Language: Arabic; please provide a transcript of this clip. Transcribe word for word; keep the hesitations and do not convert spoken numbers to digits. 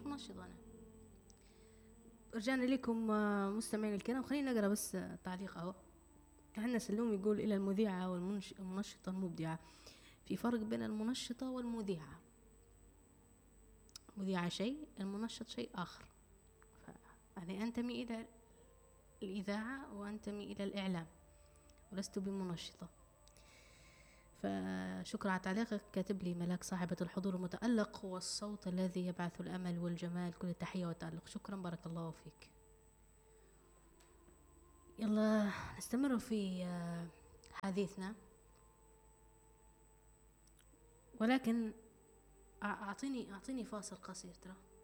مش منشطة أنا. رجعنا لكم مستمعين الكرام، خلينا نقرأ بس تعليق أهو. عندنا سلوم يقول: إلى المذيعة والمنشطة المبدعة، في فرق بين المنشطة والمذيعة. المذيعة شيء، المنشط شيء آخر. أنا أنتمي إلى الإذاعة وأنتمي إلى الإعلام ولست بمنشطة. فشكرا على تعليقك. كاتب لي ملاك صاحبة الحضور المتألق والصوت الذي يبعث الأمل والجمال، كل التحية والتألق. شكرا، بارك الله فيك. يلا نستمر في حديثنا، ولكن أعطيني أعطيني فاصل قصير ترى.